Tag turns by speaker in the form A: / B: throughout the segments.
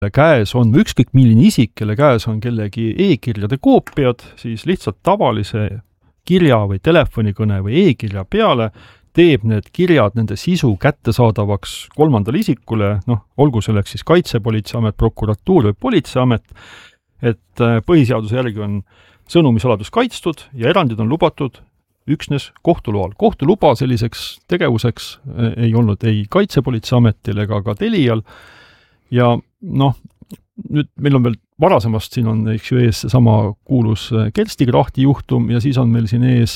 A: käes on ükskõik milline isik, kelle käes on kellegi e-kirjade koopiad, siis lihtsalt tavalise kirja või telefonikõne või e-kirja peale teeb need kirjad, nende sisu kättesaadavaks kolmandale isikule, olgu selleks siis Kaitsepolitseiamet, prokuratuur või politseiamet, et põhiseaduse järgi on sõnumisaladus kaitstud ja erandid on lubatud üksnes kohtuloal. Kohtuluba selliseks tegevuseks ei olnud ei Kaitsepolitseiametil ega ka Telial ja nüüd meil on veel varasemast, siin on eks ju ees sama kuulus Kersti Krahti juhtum ja siis on meil siin ees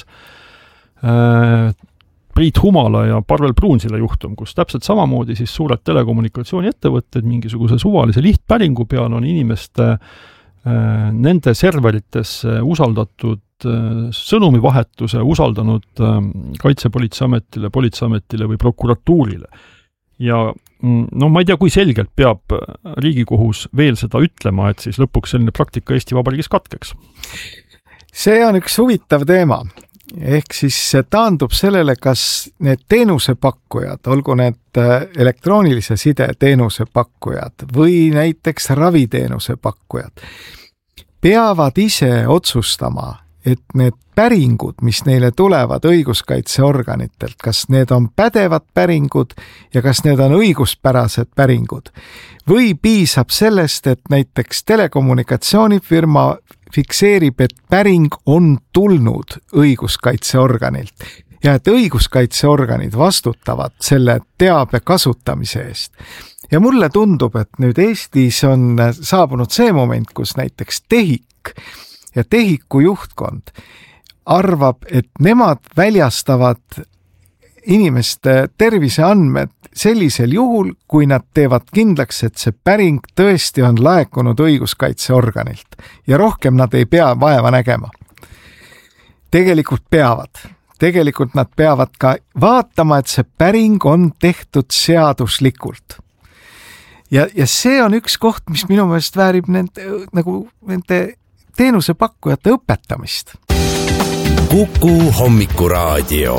A: Priit Humala ja Parvel Pruunsilla juhtum, kus täpselt samamoodi siis suured telekommunikatsiooniettevõtted mingisuguse suvalise lihtpäringu peal on inimeste nende serveritesse usaldatud sõnumivahetuse usaldanud Kaitsepolitseiametile, politseiametile või prokuratuurile. Ja ma ei tea, kui selgelt peab Riigikohus veel seda ütlema, et siis lõpuks selline praktika Eesti Vabariigis katkeks.
B: See on üks huvitav teema. Ehk siis taandub sellele, kas need teenusepakkujad, olgu need elektroonilise side teenusepakkujad või näiteks raviteenuse pakkujad, peavad ise otsustama, et need päringud, mis neile tulevad õiguskaitseorganitelt, kas need on pädevad päringud ja kas need on õiguspärased päringud. Või piisab sellest, et näiteks telekommunikatsioonifirma fikseerib, et päring on tulnud õiguskaitseorganilt ja et õiguskaitseorganid vastutavad selle teabe kasutamise eest. Ja mulle tundub, et nüüd Eestis on saabunud see moment, kus näiteks TEHIK ja TEHIKu juhtkond arvab, et nemad väljastavad inimeste terviseandmed sellisel juhul, kui nad teevad kindlaks, et see päring tõesti on laekunud õiguskaitseorganilt ja rohkem nad ei pea vaeva nägema. Tegelikult peavad. Tegelikult nad peavad ka vaatama, et see päring on tehtud seaduslikult. Ja see on üks koht, mis minu meelest väärib nende teenusepakkujate õpetamist.
C: Kuku Hommikuraadio.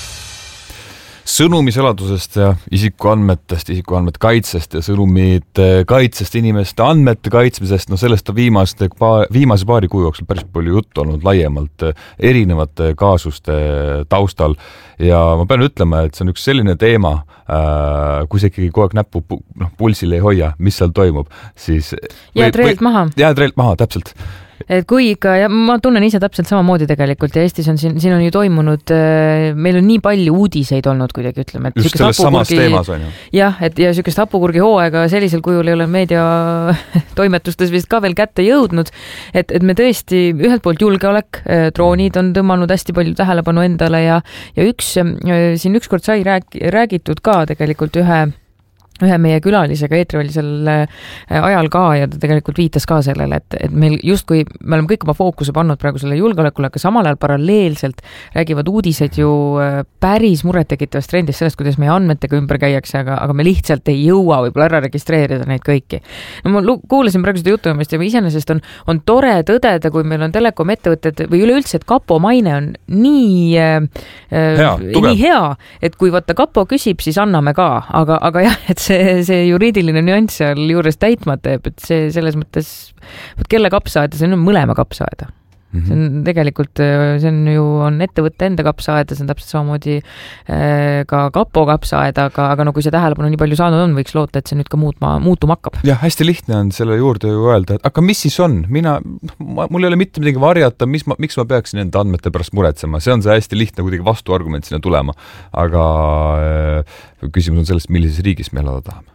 C: Sõnumisaladusest ja isikuandmetest, isikuandmete kaitsest ja sõnumite kaitsest, inimeste andmete kaitsmisest, sellest on viimase paari kuu jooksul päris palju juttu olnud laiemalt erinevate kaasuste taustal ja ma pean ütlema, et see on üks selline teema, kui see ikkagi kogu aeg näppu pulsil ei hoia, mis seal toimub, siis
D: jääd reelt
C: maha, täpselt.
D: Et kui ikka, ja ma tunnen ise täpselt samamoodi tegelikult ja Eestis on siin on ju toimunud, meil on nii palju uudiseid olnud kuidagi, ütleme. Et
C: just selles samas teemas on ju.
D: Jah, ja sükest hapukurgi hooaega sellisel kujul ei ole meedia toimetustes vist ka veel kätte jõudnud, et me tõesti ühelt poolt julgeolek, droonid on tõmmanud hästi palju tähelepanu endale ja siin ükskord sai räägitud ka tegelikult ühe meie külalisega eetrivälisel ajal ka ja ta tegelikult viitas ka sellele, et meil justkui me oleme kõik oma fookuse pannud praegu selle julgeolekule, aga samal ajal paralleelselt räägivad uudised ju päris murettekitavast trendist sellest, kuidas meie andmetega ümber käiakse, aga me lihtsalt ei jõua võib-olla ära registreerida neid kõiki. Ma kuulasin praegu seda jutumist ja iseenesest on tore tõdeda, kui meil on telekom ettevõtted või üleüldse, et Kapo maine on nii hea, et kui vaata Kapo küsib, siis anname ka, aga jah, et see juriidiline nüanss seal juures täitmata jääb, et see selles mõttes, kelle kapsaaeda, see on mõlema kapsaaeda. See on tegelikult, see on ettevõtte enda kapsaaeda, see on täpselt samamoodi ka Kapo kapsaaeda, aga kui see tähelepanu nii palju saanud on, võiks loota, et see nüüd ka muutuma hakkab.
C: Jah, hästi lihtne on selle juurde ju öelda, et aga mis siis on? Mul ei ole mitte midagi varjata, miks ma peaksin enda andmete pärast muretsema? See on see hästi lihtne kuidagi vastuargument sinna tulema. Aga küsimus on sellest, millises riigis me elada tahame.